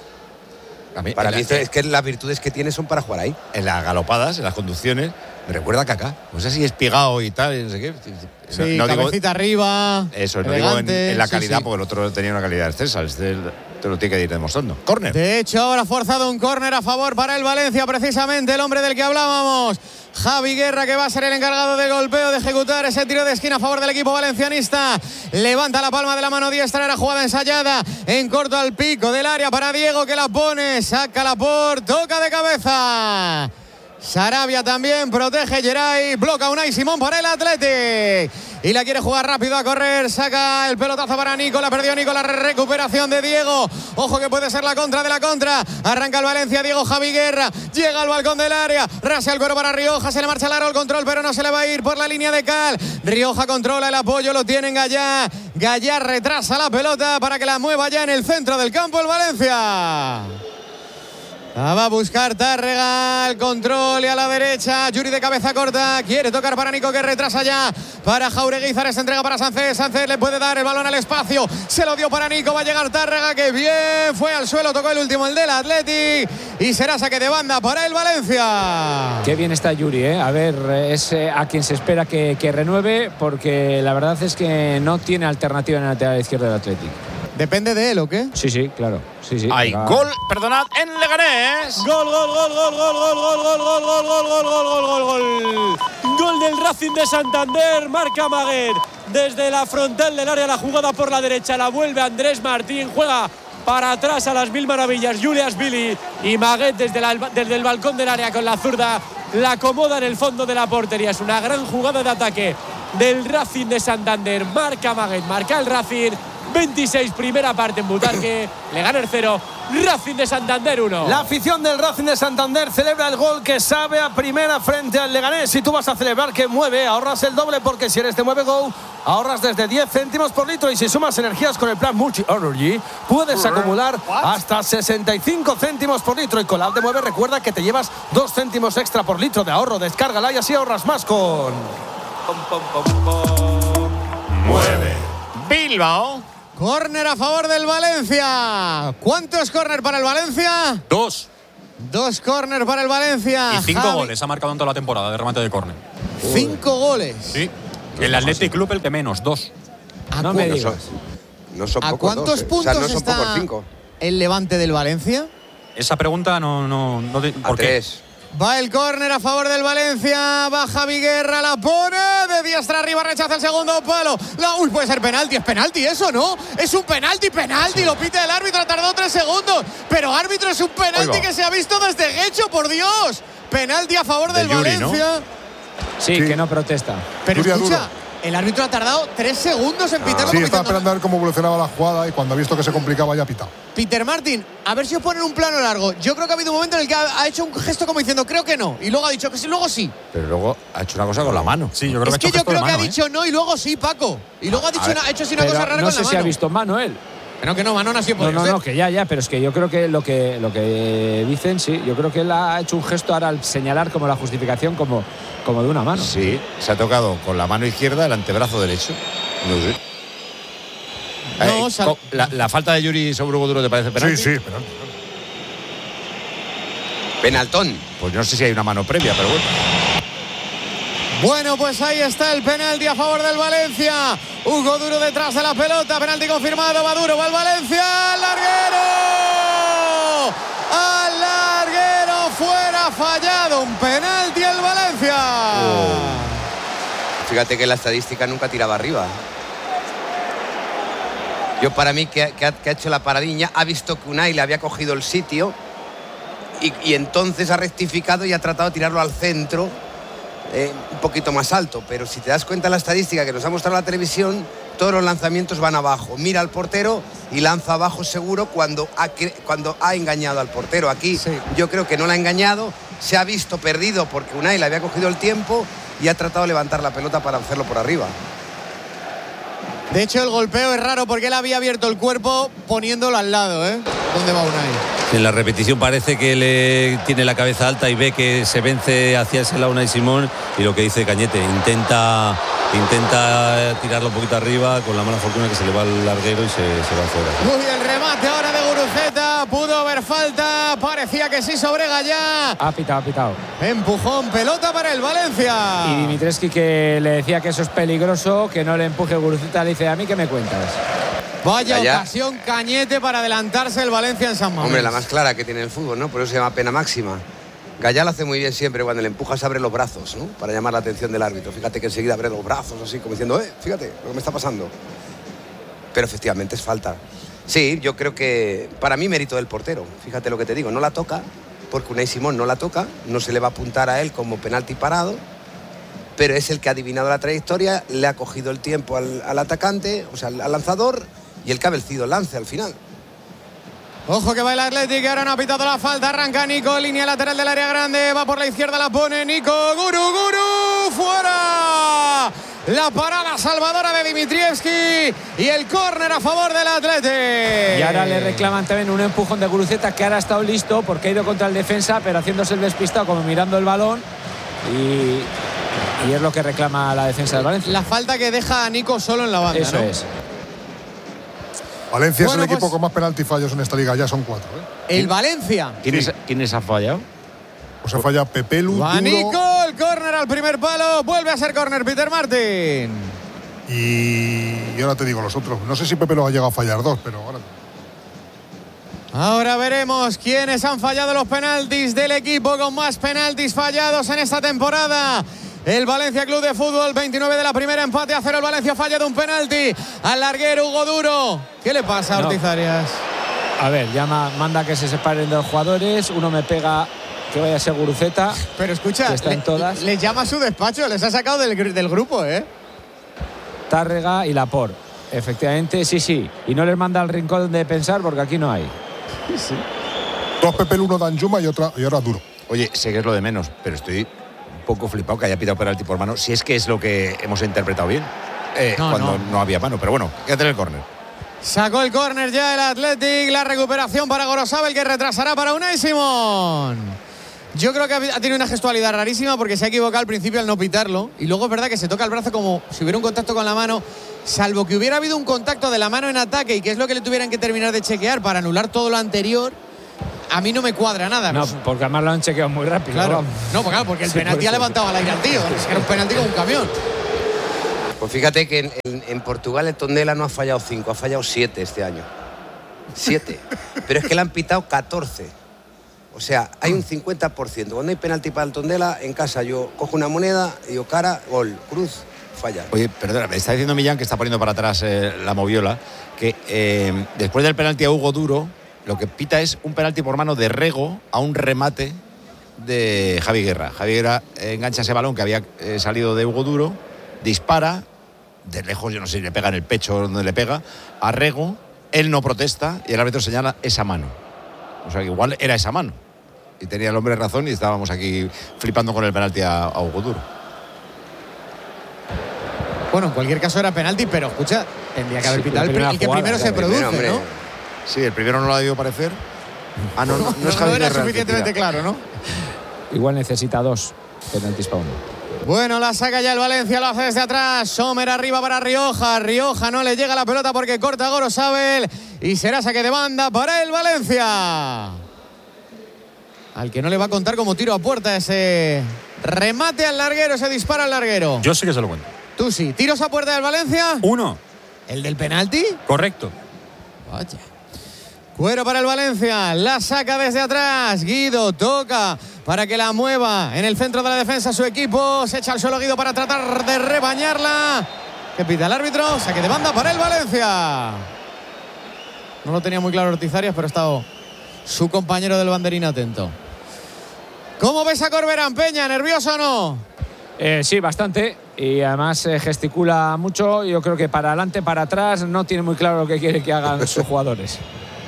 A mí, para la, mí esto, es que las virtudes que tiene son para jugar ahí. En las galopadas, en las conducciones, me recuerda a Kaká. No sé si es pigado y tal, no sé qué. Sí, no, no cabecita digo, arriba. Eso, no elegante, digo en, en la sí, calidad, sí. porque el otro tenía una calidad excelsa. Este te lo tiene que ir demostrando. Córner. De hecho, ahora ha forzado un córner a favor para el Valencia, precisamente el hombre del que hablábamos. Javi Guerra, que va a ser el encargado del golpeo, de ejecutar ese tiro de esquina a favor del equipo valencianista. Levanta la palma de la mano diestra, era jugada ensayada en corto al pico del área para Diego, que la pone, saca la por, toca de cabeza. Sarabia también, protege Geray, bloca Unai Simón para el Athletic. Y la quiere jugar rápido a correr, saca el pelotazo para Nico, la perdió Nico, la recuperación de Diego. Ojo que puede ser la contra de la contra. Arranca el Valencia, Diego Javi Guerra, llega al balcón del área, rasa el cuero para Rioja, se le marcha largo el control, pero no se le va a ir por la línea de cal. Rioja controla el apoyo, lo tienen Gallá. Gallá retrasa la pelota para que la mueva ya en el centro del campo el Valencia. La va a buscar Tárrega, el control y a la derecha, Yuri de cabeza corta, quiere tocar para Nico, que retrasa ya para Jauregui, Zares entrega para Sánchez, Sánchez le puede dar el balón al espacio, se lo dio para Nico, va a llegar Tárrega, que bien, fue al suelo, tocó el último, el del Athletic, y será saque de banda para el Valencia. Qué bien está Yuri, ¿eh? A ver, es eh, a quien se espera que, que renueve, porque la verdad es que no tiene alternativa en el lateral izquierdo del Athletic. ¿Depende de él o qué? Sí, sí, claro. Sí, sí. Hay Va. gol, perdonad, en Leganés. Gol, gol, gol, gol, gol, gol, gol, gol, gol, gol, gol, gol, gol, gol, gol. Gol del Racing de Santander, marca Maguet. Desde la frontal del área, la jugada por la derecha, la vuelve Andrés Martín, juega para atrás a las mil maravillas Julias Billy, y Maguet desde, la, desde el balcón del área con la zurda la acomoda en el fondo de la portería. Es una gran jugada de ataque del Racing de Santander. Marca Maguet, marca el Racing. veintiséis, primera parte en Butarque, Leganés cero, Racing de Santander uno. La afición del Racing de Santander celebra el gol que sabe a primera frente al Leganés. Si tú vas a celebrar, que mueve, ahorras el doble, porque si eres de Mueve Go, ahorras desde diez céntimos por litro y si sumas energías con el plan Multi Energy, puedes acumular hasta sesenta y cinco céntimos por litro. Y con la app de Mueve recuerda que te llevas dos céntimos extra por litro de ahorro. Descárgala y así ahorras más con Mueve. Bilbao. Córner a favor del Valencia. ¿Cuántos córner para el Valencia? Dos. Dos córner para el Valencia. Y cinco Javi. goles ha marcado en toda la temporada de remate de córner. Cinco goles. Sí. El Athletic Club el que menos, dos. No me digas. No son ¿A pocos cuántos dos, eh. puntos o sea, no son está pocos cinco. el Levante del Valencia? Esa pregunta no. no, no de, ¿por A qué? tres. Va el córner a favor del Valencia. Va Javi Guerra, la pone de diestra arriba, rechaza el segundo palo. La, uy, puede ser penalti. Es penalti eso, ¿no? Es un penalti, penalti. Sí. Lo pita el árbitro, ha tardado tres segundos. Pero árbitro, es un penalti que se ha visto desde Guecho, por Dios. Penalti a favor del Yuri, Valencia. ¿no? Sí, sí, que no protesta. Pero Yuri escucha, Aduro. el árbitro ha tardado tres segundos en pitarlo. Sí, como estaba diciendo, esperando a ver cómo evolucionaba la jugada y cuando ha visto que se complicaba ya ha pitado. Peter Martin, a ver si os ponen un plano largo. Yo creo que ha habido un momento en el que ha, ha hecho un gesto como diciendo creo que no. Y luego ha dicho que sí, luego sí. Pero luego ha hecho una cosa con la mano. Sí, yo creo Es que, que yo creo que ha mano, dicho ¿eh? no y luego sí, Paco. Y luego ha dicho una, ha hecho así una Pero cosa rara no con sé la si mano. ha visto mano él. Pero que no, mano no ha sido No, podido no, ser. no, que ya, ya, pero es que yo creo que lo que lo que dicen, sí, yo creo que él ha hecho un gesto ahora al señalar como la justificación como, como de una mano. Sí, se ha tocado con la mano izquierda el antebrazo derecho. No sé. No, Eh, sal- co- la, la falta de Yuri sobre Hugo Duro te parece penalti? Sí, sí, penalti. Penaltón. Pues no sé si hay una mano previa, pero bueno. Bueno, pues ahí está el penalti a favor del Valencia. Hugo Duro detrás de la pelota. Penalti confirmado. Va Duro, va el Valencia. ¡Al larguero! ¡Al larguero! Fuera, fallado. Un penalti al Valencia. Oh. Fíjate que la estadística nunca tiraba arriba. Yo para mí que, que, ha, que ha hecho la paradiña, ha visto que Unai le había cogido el sitio y, y entonces ha rectificado y ha tratado de tirarlo al centro. Eh, un poquito más alto, pero si te das cuenta de la estadística que nos ha mostrado la televisión, todos los lanzamientos van abajo. Mira al portero y lanza abajo seguro cuando ha, cuando ha engañado al portero. Aquí sí. Yo creo que no la ha engañado, se ha visto perdido porque Unai le había cogido el tiempo y ha tratado de levantar la pelota para hacerlo por arriba. De hecho, el golpeo es raro porque él había abierto el cuerpo poniéndolo al lado, ¿eh? ¿Dónde va Unai? En la repetición parece que le tiene la cabeza alta y ve que se vence hacia ese lado Unai Simón y lo que dice Cañete, intenta intenta tirarlo un poquito arriba con la mala fortuna que se le va al larguero y se, se va fuera. Uy, el remate ahora de Guruceta, pudo haber falta, parecía que sí sobre Gallá. Ha pitado, ha pitado. Empujón, pelota para el Valencia. Y Dimitrescu, que le decía que eso es peligroso, que no le empuje Guruceta, le dice, ¿a mí qué me cuentas? Vaya Gallá. Ocasión Cañete para adelantarse el Valencia en San Mamés. Hombre, la más clara que tiene el fútbol, ¿no? Por eso se llama pena máxima. Gallá lo hace muy bien siempre, cuando le empujas abre los brazos, ¿no? Para llamar la atención del árbitro. Fíjate que enseguida abre los brazos, así como diciendo, eh, fíjate lo que me está pasando. Pero efectivamente es falta. Sí, yo creo que para mí mérito del portero. Fíjate lo que te digo, no la toca, porque Unai Simón no la toca, no se le va a apuntar a él como penalti parado, pero es el que ha adivinado la trayectoria, le ha cogido el tiempo al, al atacante, o sea, al, al lanzador, y el que ha vencido el lance al final. Ojo que va el Athletic, ahora no ha pitado la falta, arranca Nico, línea lateral del área grande, va por la izquierda, la pone Nico, Guru, Guru, fuera. La parada salvadora de Dimitrievski y el córner a favor del Athletic. Y ahora le reclaman también un empujón de Guruceta, que ahora ha estado listo porque ha ido contra el defensa, pero haciéndose el despistado, como mirando el balón. Y, y es lo que reclama la defensa del Valencia. La falta que deja a Nico solo en la banda. Eso ¿no? es. Valencia Bueno, es el equipo pues, con más penalti fallos en esta liga, ya son cuatro. ¿eh? El Valencia. ¿Quiénes, ¿Quiénes han fallado? Pues ha fallado Pepelu, Va Duro, Nico, el córner al primer palo, vuelve a ser córner Peter Martin. y, y ahora te digo los otros. No sé si Pepelu ha llegado a fallar dos, pero ahora... Ahora veremos quiénes han fallado los penaltis del equipo con más penaltis fallados en esta temporada. El Valencia Club de Fútbol, veintinueve de la primera, empate a cero. El Valencia falla de un penalti. Al larguero Hugo Duro. ¿Qué le pasa a No. Ortiz Arias? A ver, llama, manda que se separen dos jugadores. Uno me pega que vaya a ser Guruceta. Pero escucha, que está le, en todas. le llama a su despacho, les ha sacado del, gr- del grupo, ¿eh? Tárrega y Laporte. Efectivamente, sí, sí. Y no les manda al rincón de pensar porque aquí no hay. Sí. Dos Pepelu, uno Danjuma y, otra, y ahora Duro. Oye, sé que es lo de menos, pero estoy un poco flipado que haya pitado penalti por mano, si es que es lo que hemos interpretado bien. eh, No, cuando no. no. había mano. Pero bueno, quédate en el córner. Sacó el córner ya el Athletic. La recuperación para Gorosabel, que retrasará para Unai Simón. Yo creo que ha tenido una gestualidad rarísima porque se ha equivocado al principio al no pitarlo. Y luego es verdad que se toca el brazo como si hubiera un contacto con la mano. Salvo que hubiera habido un contacto de la mano en ataque y que es lo que le tuvieran que terminar de chequear para anular todo lo anterior, a mí no me cuadra nada. No, ¿no? porque además lo han chequeado muy rápido. Claro. Vamos. No, pues claro, porque el Sí, penalti por ha eso. levantado al aire al tío. Es que era un penalti con un camión. Pues fíjate que en, en- en Portugal el Tondela no ha fallado cinco, ha fallado siete este año. Siete. Pero es que le han pitado catorce. O sea, hay un cincuenta por ciento. Cuando hay penalti para el Tondela, en casa yo cojo una moneda, digo cara, gol, cruz, falla. Oye, perdona, me está diciendo Millán, que está poniendo para atrás eh, la moviola, que eh, después del penalti a Hugo Duro, lo que pita es un penalti por mano de Rego a un remate de Javi Guerra. Javi Guerra eh, engancha ese balón que había eh, salido de Hugo Duro, dispara, de lejos, yo no sé si le pega en el pecho o donde le pega, a Rego, él no protesta y el árbitro señala esa mano. O sea que igual era esa mano. Y tenía el hombre razón y estábamos aquí flipando con el penalti a, a Hugo Duro. Bueno, en cualquier caso era penalti, pero escucha, tendría que haber Sí, pitado el, primera pri- el que jugada, primero se claro, produce, primero, ¿no? hombre. Sí, el primero no lo ha debido parecer. Ah, no, no, no, No, es Javi no era Guerra el que suficientemente tira. claro, ¿no? Igual necesita dos penaltis para uno. Bueno, la saca ya el Valencia, lo hace desde atrás. Sommer arriba para Rioja. Rioja no le llega la pelota porque corta Gorosabel. Y será saque de banda para el Valencia. Al que no le va a contar como tiro a puerta ese remate al larguero, ese disparo al larguero. Yo sí que se lo cuento. Tú sí. ¿Tiros a puerta del Valencia? Uno. ¿El del penalti? Correcto. Vaya. Cuero para el Valencia, la saca desde atrás, Guido toca para que la mueva en el centro de la defensa su equipo, se echa al suelo Guido para tratar de rebañarla. ¿Qué pita el árbitro? Saque de banda para el Valencia. No lo tenía muy claro Ortiz-Arias, pero ha estado su compañero del banderín atento. ¿Cómo ves a Corberán, Peña? ¿Nervioso o no? Eh, sí, bastante. Y además eh, gesticula mucho. Yo creo que para adelante, para atrás, no tiene muy claro lo que quiere que hagan sus jugadores.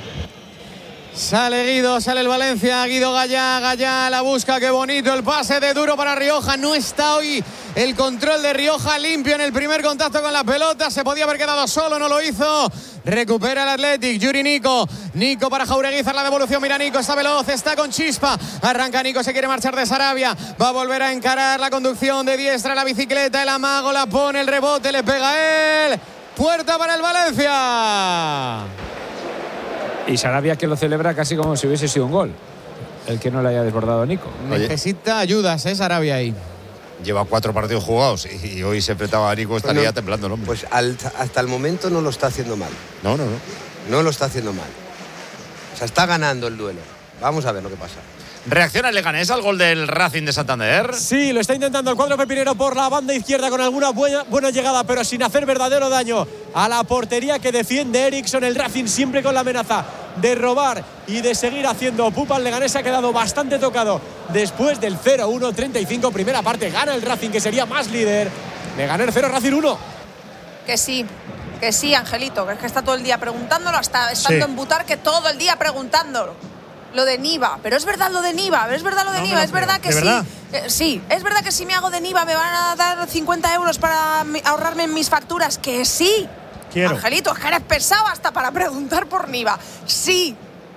Sale Guido, sale el Valencia, Guido Gallá, Gallá la busca, qué bonito el pase de Duro para Rioja, no está hoy el control de Rioja limpio en el primer contacto con la pelota, se podía haber quedado solo, no lo hizo, recupera el Athletic, Yuri Nico, Nico para Jaureguizar la devolución, mira Nico, está veloz, está con chispa, arranca Nico, se quiere marchar de Sarabia, va a volver a encarar la conducción de diestra, la bicicleta, el amago, la pone, el rebote, le pega a él, puerta para el Valencia. Y Sarabia que lo celebra casi como si hubiese sido un gol. El que no le haya desbordado a Nico. Necesita ayudas, ¿eh? Sarabia ahí. Lleva cuatro partidos jugados y hoy se enfrentaba a Nico, estaría Bueno, temblando el hombre. Pues al- hasta el momento no lo está haciendo mal. No, no, no. No lo está haciendo mal. O sea, está ganando el duelo. Vamos a ver lo que pasa. ¿Reacciona el Leganés al gol del Racing de Santander? Sí, lo está intentando el cuadro pepinero por la banda izquierda con alguna buena, buena llegada, pero sin hacer verdadero daño a la portería que defiende Eriksson. El Racing siempre con la amenaza de robar y de seguir haciendo pupa. El Leganés se ha quedado bastante tocado después del cero uno treinta y cinco. Primera parte, gana el Racing, que sería más líder. Leganés cero, Racing uno. Que sí, que sí, Angelito, que es que está todo el día preguntándolo, hasta estando Sí. en Butar, que todo el día preguntándolo. Lo de Niva, pero es verdad lo de Niva, es verdad lo de No me Niva, lo es verdad que creo. ¿De sí. verdad? Eh, sí, es verdad que si me hago de Niva me van a dar cincuenta euros para mi- ahorrarme en mis facturas, que sí. Quiero. Angelito, es que eres pesado hasta para preguntar por Niva. Sí.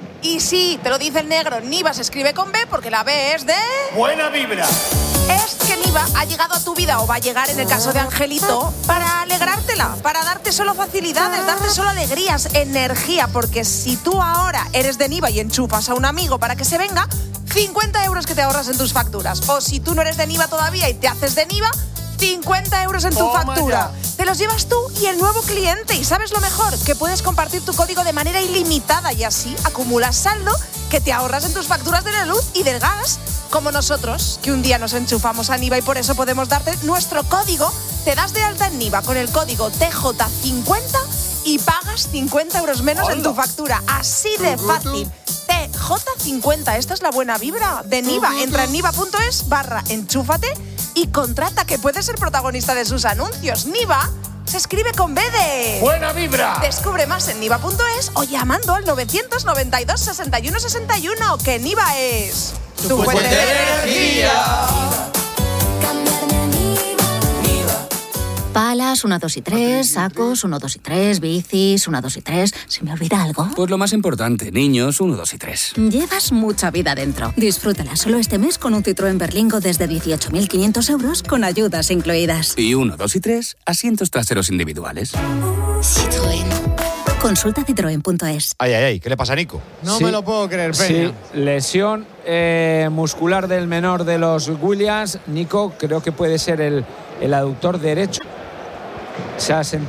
Y sí, te lo dice el negro, Niva se escribe con B porque la B es de... Buena vibra. Es que Niva ha llegado a tu vida o va a llegar en el caso de Angelito para alegrártela, para darte solo facilidades, darte solo alegrías, energía, porque si tú ahora eres de Niva y enchufas a un amigo para que se venga, cincuenta euros que te ahorras en tus facturas. O si tú no eres de Niva todavía y te haces de Niva, cincuenta euros en tu Toma factura. ya. Te los llevas tú y el nuevo cliente. Y sabes lo mejor, que puedes compartir tu código de manera ilimitada y así acumulas saldo que te ahorras en tus facturas de la luz y del gas. Como nosotros, que un día nos enchufamos a Niva y por eso podemos darte nuestro código. Te das de alta en Niva con el código T J cincuenta y pagas cincuenta euros menos en tu factura. Así de fácil. T J cincuenta, esta es la buena vibra de Niva. Entra en niva.es barra enchúfate y contrata, que puedes ser protagonista de sus anuncios. Niva se escribe con B de... Buena vibra. Descubre más en niva.es o llamando al novecientos noventa y dos sesenta y uno sesenta y uno, que Niva es... tu fuente de energía. Palas, uno, dos y tres. Sacos, uno, dos y tres. Bicis, uno, dos y tres. ¿Se me olvida algo? Pues lo más importante, niños, uno, dos y tres. Llevas mucha vida dentro. Disfrútala solo este mes con un Citroën Berlingo desde dieciocho mil quinientos euros con ayudas incluidas. Y uno, dos y tres, asientos traseros individuales. Citroën. Consulta citroen punto es. Ay, ay, ay, ¿qué le pasa a Nico? No Sí. me lo puedo creer, Peña. Sí, lesión eh, muscular del menor de los Williams. Nico, creo que puede ser el, el aductor derecho. Se ha sentido